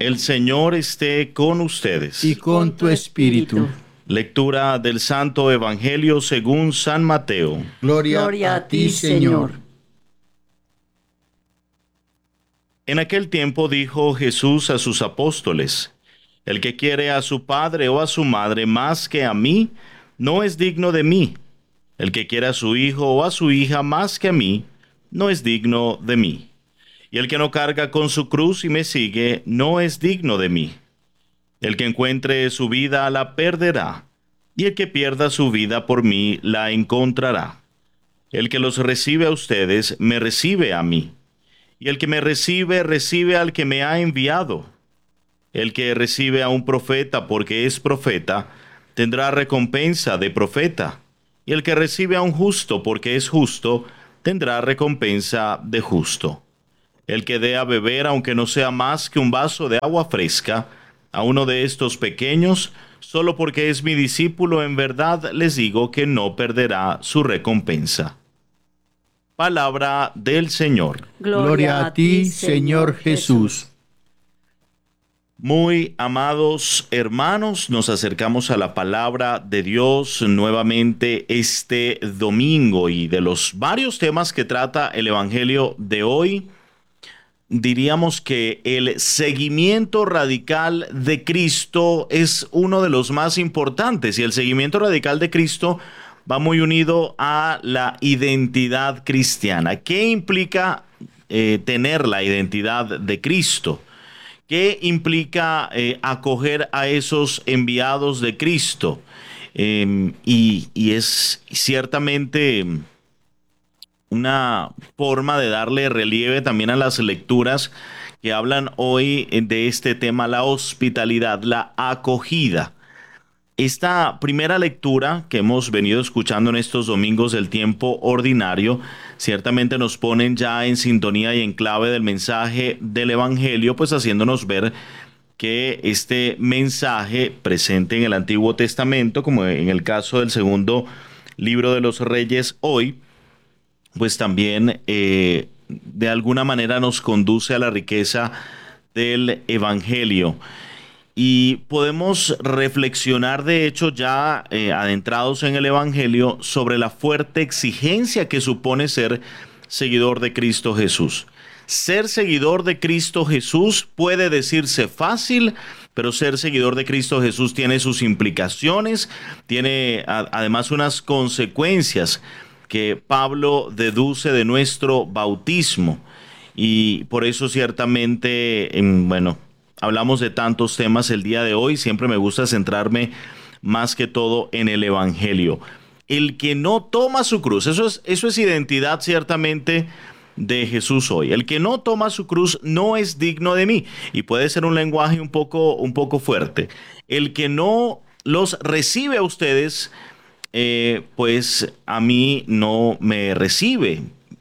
El Señor esté con ustedes. Y con tu espíritu. Lectura del Santo Evangelio según San Mateo. Gloria a ti, Señor. En aquel tiempo dijo Jesús a sus apóstoles: El que quiere a su padre o a su madre más que a mí, no es digno de mí. El que quiere a su hijo o a su hija más que a mí, no es digno de mí. Y el que no carga con su cruz y me sigue, no es digno de mí. El que encuentre su vida la perderá, y el que pierda su vida por mí la encontrará. El que los recibe a ustedes, me recibe a mí. Y el que me recibe, recibe al que me ha enviado. El que recibe a un profeta porque es profeta, tendrá recompensa de profeta. Y el que recibe a un justo porque es justo, tendrá recompensa de justo. El que dé a beber, aunque no sea más que un vaso de agua fresca, a uno de estos pequeños, solo porque es mi discípulo, en verdad les digo que no perderá su recompensa. Palabra del Señor. Gloria a ti, Señor Jesús. Muy amados hermanos, nos acercamos a la palabra de Dios nuevamente este domingo, y de los varios temas que trata el Evangelio de hoy, diríamos que el seguimiento radical de Cristo es uno de los más importantes, y el seguimiento radical de Cristo va muy unido a la identidad cristiana. ¿Qué implica tener la identidad de Cristo? ¿Qué implica acoger a esos enviados de Cristo? Y es ciertamente una forma de darle relieve también a las lecturas que hablan hoy de este tema, la hospitalidad, la acogida. Esta primera lectura que hemos venido escuchando en estos domingos del tiempo ordinario, ciertamente nos ponen ya en sintonía y en clave del mensaje del Evangelio, pues haciéndonos ver que este mensaje presente en el Antiguo Testamento, como en el caso del segundo libro de los Reyes hoy, pues también de alguna manera nos conduce a la riqueza del Evangelio. Y podemos reflexionar, de hecho, ya adentrados en el Evangelio, sobre la fuerte exigencia que supone ser seguidor de Cristo Jesús. Ser seguidor de Cristo Jesús puede decirse fácil, pero ser seguidor de Cristo Jesús tiene sus implicaciones, tiene además unas consecuencias que Pablo deduce de nuestro bautismo. Y por eso ciertamente, hablamos de tantos temas el día de hoy. Siempre me gusta centrarme más que todo en el Evangelio. El que no toma su cruz, eso es identidad ciertamente de Jesús hoy. El que no toma su cruz no es digno de mí. Y puede ser un lenguaje un poco fuerte. El que no los recibe a ustedes, pues a mí no me recibe.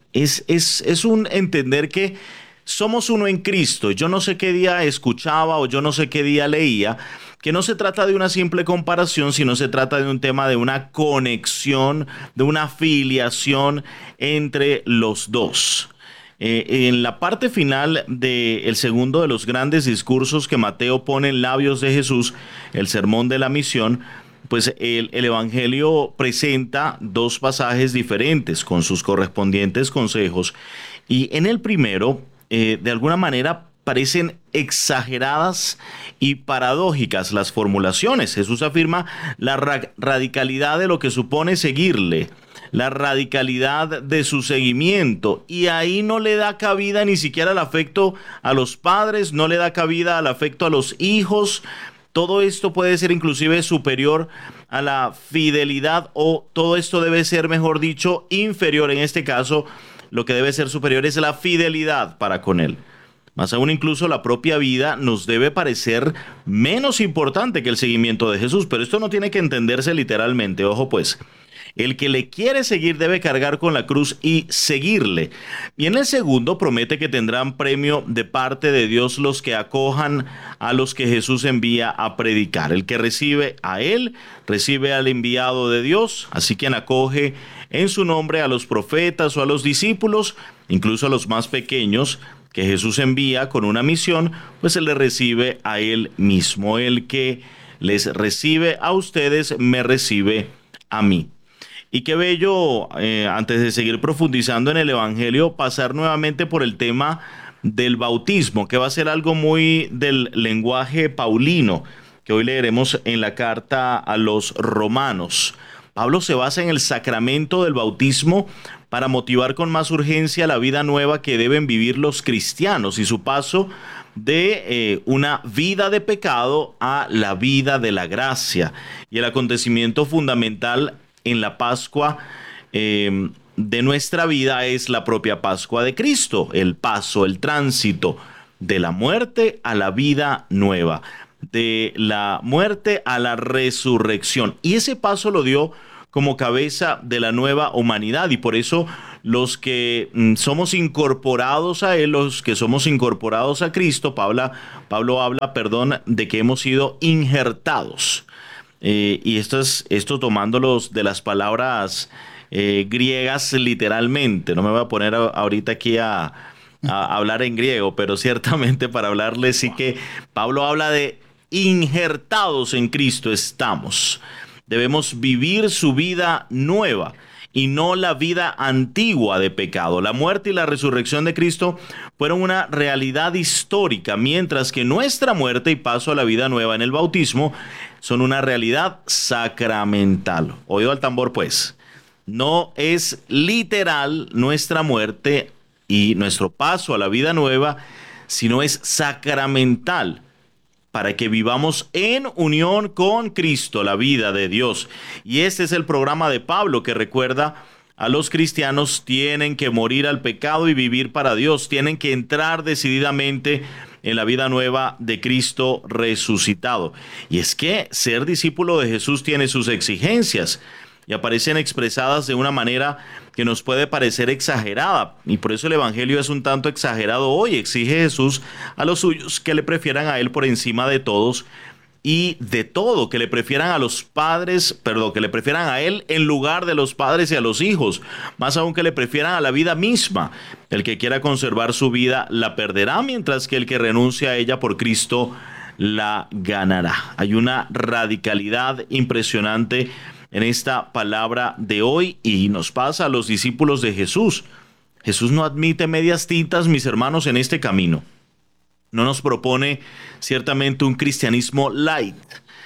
Es un entender que somos uno en Cristo. Yo no sé qué día escuchaba o yo no sé qué día leía que no se trata de una simple comparación, sino se trata de un tema de una conexión, de una filiación entre los dos. En la parte final del segundo de los grandes discursos que Mateo pone en labios de Jesús, el Sermón de la Misión, pues el Evangelio presenta dos pasajes diferentes con sus correspondientes consejos. Y en el primero, de alguna manera, parecen exageradas y paradójicas las formulaciones. Jesús afirma la radicalidad de lo que supone seguirle, la radicalidad de su seguimiento, y ahí no le da cabida ni siquiera al afecto a los padres, no le da cabida al afecto a los hijos. Todo esto puede ser inclusive superior a la fidelidad, o todo esto debe ser, mejor dicho, inferior. En este caso, lo que debe ser superior es la fidelidad para con él. Más aún, incluso la propia vida nos debe parecer menos importante que el seguimiento de Jesús. Pero esto no tiene que entenderse literalmente. Ojo pues, el que le quiere seguir debe cargar con la cruz y seguirle. Y en el segundo promete que tendrán premio de parte de Dios los que acojan a los que Jesús envía a predicar. El que recibe a él, recibe al enviado de Dios. Así quien acoge en su nombre a los profetas o a los discípulos, incluso a los más pequeños, que Jesús envía con una misión, pues se le recibe a Él mismo. El que les recibe a ustedes, me recibe a mí. Y qué bello, antes de seguir profundizando en el Evangelio, pasar nuevamente por el tema del bautismo, que va a ser algo muy del lenguaje paulino, que hoy leeremos en la carta a los Romanos. Pablo se basa en el sacramento del bautismo para motivar con más urgencia la vida nueva que deben vivir los cristianos y su paso de una vida de pecado a la vida de la gracia. Y el acontecimiento fundamental en la Pascua de nuestra vida es la propia Pascua de Cristo, el paso, el tránsito de la muerte a la vida nueva, de la muerte a la resurrección. Y ese paso lo dio como cabeza de la nueva humanidad, y por eso los que somos incorporados a Él, los que somos incorporados a Cristo, Pablo habla, de que hemos sido injertados. Y esto tomándolos de las palabras griegas literalmente. No me voy a poner ahorita aquí a hablar en griego, pero ciertamente para hablarles sí que Pablo habla de injertados en Cristo estamos. Debemos vivir su vida nueva y no la vida antigua de pecado. La muerte y la resurrección de Cristo fueron una realidad histórica, mientras que nuestra muerte y paso a la vida nueva en el bautismo son una realidad sacramental. Oído al tambor, pues. No es literal nuestra muerte y nuestro paso a la vida nueva, sino es sacramental, para que vivamos en unión con Cristo, la vida de Dios. Y este es el programa de Pablo, que recuerda a los cristianos: tienen que morir al pecado y vivir para Dios, tienen que entrar decididamente en la vida nueva de Cristo resucitado. Y es que ser discípulo de Jesús tiene sus exigencias, y aparecen expresadas de una manera que nos puede parecer exagerada, y por eso el Evangelio es un tanto exagerado hoy. Exige Jesús a los suyos que le prefieran a Él por encima de todos y de todo, que le prefieran a los padres, que le prefieran a Él en lugar de los padres y a los hijos, más aún que le prefieran a la vida misma. El que quiera conservar su vida la perderá, mientras que el que renuncia a ella por Cristo la ganará. Hay una radicalidad impresionante en esta palabra de hoy, y nos pasa a los discípulos de Jesús. Jesús no admite medias tintas, mis hermanos, en este camino. No nos propone ciertamente un cristianismo light.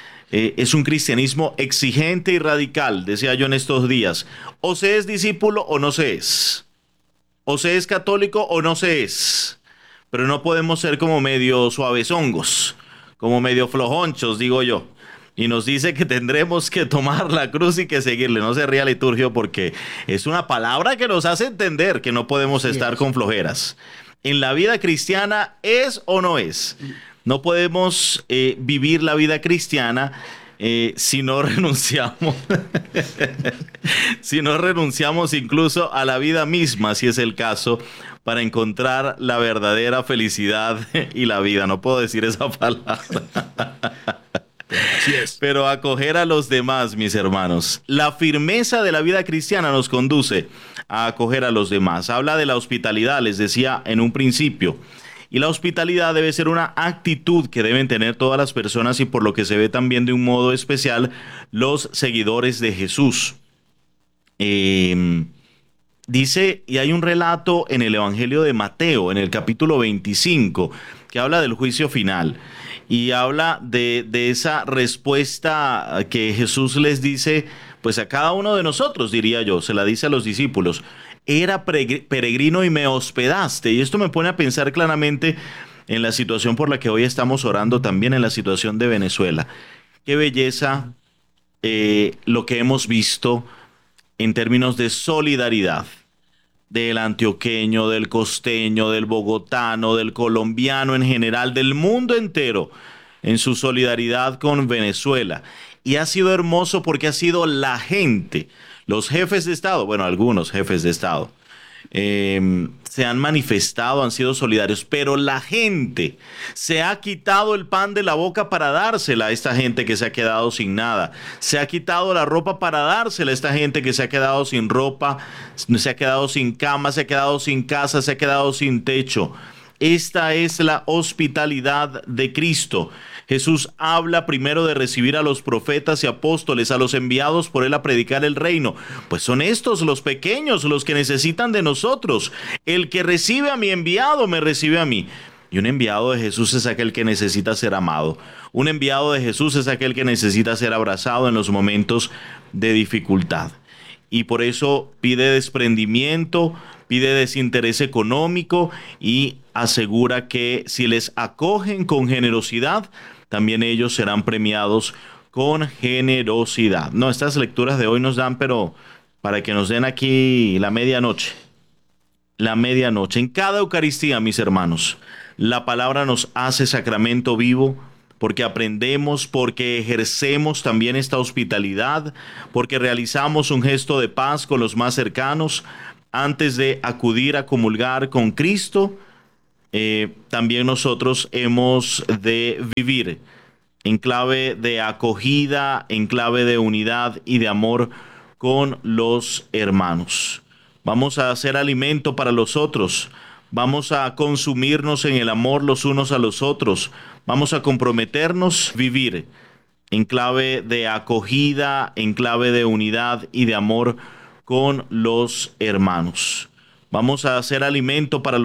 Es un cristianismo exigente y radical, decía yo en estos días. O se es discípulo o no se es. O se es católico o no se es. Pero no podemos ser como medio suavezongos, como medio flojonchos, digo yo. Y nos dice que tendremos que tomar la cruz y que seguirle. No se ría, Liturgio, porque es una palabra que nos hace entender que no podemos estar con flojeras. En la vida cristiana, ¿es o no es? No podemos vivir la vida cristiana si no renunciamos. Si no renunciamos incluso a la vida misma, si es el caso, para encontrar la verdadera felicidad y la vida. No puedo decir esa palabra. Así es. Pero acoger a los demás, mis hermanos. La firmeza de la vida cristiana nos conduce a acoger a los demás. Habla de la hospitalidad, les decía en un principio. Y la hospitalidad debe ser una actitud que deben tener todas las personas, y por lo que se ve también de un modo especial los seguidores de Jesús. Dice, y hay un relato en el Evangelio de Mateo, en el capítulo 25, que habla del juicio final. Y habla de esa respuesta que Jesús les dice, pues a cada uno de nosotros, diría yo, se la dice a los discípulos: era peregrino y me hospedaste. Y esto me pone a pensar claramente en la situación por la que hoy estamos orando, también en la situación de Venezuela. Qué belleza lo que hemos visto en términos de solidaridad, del antioqueño, del costeño, del bogotano, del colombiano en general, del mundo entero, en su solidaridad con Venezuela. Y ha sido hermoso porque ha sido la gente, los jefes de Estado, bueno, algunos jefes de Estado, se han manifestado, han sido solidarios, pero la gente se ha quitado el pan de la boca para dársela a esta gente que se ha quedado sin nada. Se ha quitado la ropa para dársela a esta gente que se ha quedado sin ropa, se ha quedado sin cama, se ha quedado sin casa, se ha quedado sin techo. Esta es la hospitalidad de Cristo. Jesús habla primero de recibir a los profetas y apóstoles, a los enviados por Él a predicar el reino. Pues son estos los pequeños los que necesitan de nosotros. El que recibe a mi enviado me recibe a mí. Y un enviado de Jesús es aquel que necesita ser amado. Un enviado de Jesús es aquel que necesita ser abrazado en los momentos de dificultad. Y por eso pide desprendimiento, pide desinterés económico y asegura que si les acogen con generosidad, también ellos serán premiados con generosidad. No, estas lecturas de hoy nos dan, pero para que nos den aquí la medianoche. La medianoche. En cada Eucaristía, mis hermanos, la palabra nos hace sacramento vivo, porque aprendemos, porque ejercemos también esta hospitalidad, porque realizamos un gesto de paz con los más cercanos antes de acudir a comulgar con Cristo. También nosotros hemos de vivir en clave de acogida, en clave de unidad y de amor con los hermanos. Vamos a hacer alimento para los otros. Vamos a consumirnos en el amor los unos a los otros. Vamos a comprometernos a vivir en clave de acogida, en clave de unidad y de amor con los hermanos. Vamos a hacer alimento para